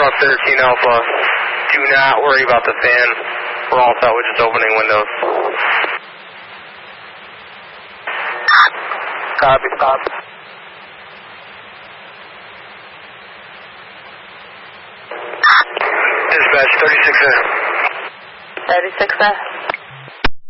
Rock 13 Alpha. Do not worry about the fan. We're all set with just opening windows. Copy, copy. Dispatch, 36A. 36A.